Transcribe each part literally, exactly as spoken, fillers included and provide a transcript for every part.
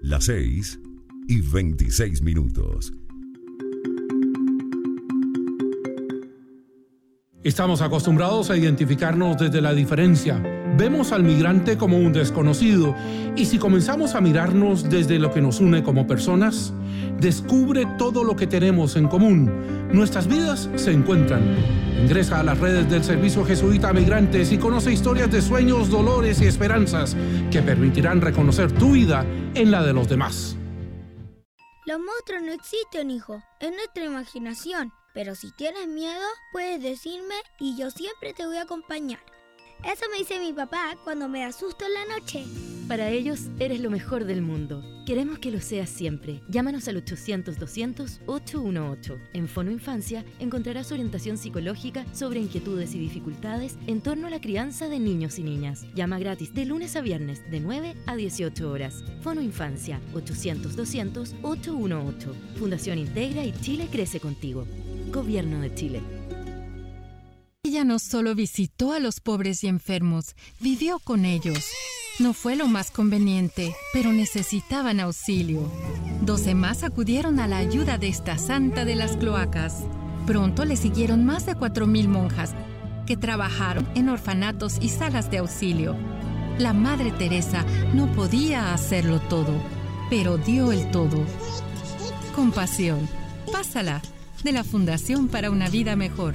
Las seis y veintiséis minutos. Estamos acostumbrados a identificarnos desde la diferencia. Vemos al migrante como un desconocido, y si comenzamos a mirarnos desde lo que nos une como personas, descubre todo lo que tenemos en común. Nuestras vidas se encuentran. Ingresa a las redes del Servicio Jesuita a Migrantes y conoce historias de sueños, dolores y esperanzas que permitirán reconocer tu vida en la de los demás. Los monstruos no existen, hijo. Es nuestra imaginación. Pero si tienes miedo, puedes decirme y yo siempre te voy a acompañar. Eso me dice mi papá cuando me da susto en la noche. Para ellos, eres lo mejor del mundo. Queremos que lo seas siempre. Llámanos al ochocientos, doscientos, ochocientos dieciocho. En Fono Infancia encontrarás orientación psicológica sobre inquietudes y dificultades en torno a la crianza de niños y niñas. Llama gratis de lunes a viernes de nueve a dieciocho horas. Fono Infancia, ochocientos, doscientos, ochocientos dieciocho. Fundación Integra y Chile crece contigo. Gobierno de Chile. Ella no solo visitó a los pobres y enfermos, vivió con ellos. No fue lo más conveniente, pero necesitaban auxilio. Doce más acudieron a la ayuda de esta santa de las cloacas. Pronto le siguieron más de cuatro mil monjas que trabajaron en orfanatos y salas de auxilio. La Madre Teresa no podía hacerlo todo, pero dio el todo. Compasión. Pásala, de la Fundación para una Vida Mejor.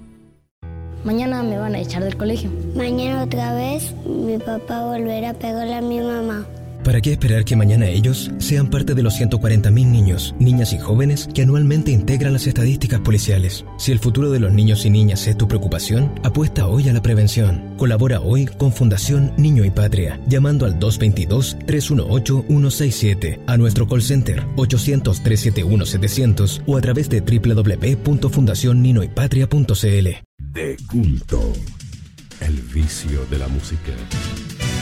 Mañana me van a echar del colegio. Mañana otra vez mi papá volverá a pegarle a mi mamá. ¿Para qué esperar que mañana ellos sean parte de los ciento cuarenta mil niños, niñas y jóvenes que anualmente integran las estadísticas policiales? Si el futuro de los niños y niñas es tu preocupación, apuesta hoy a la prevención. Colabora hoy con Fundación Niño y Patria, llamando al dos dos dos, tres uno ocho, uno seis siete, a nuestro call center ochocientos, trescientos setenta y uno, setecientos o a través de doble u doble u doble u punto fundación nino y patria punto c l. De culto, el vicio de la música.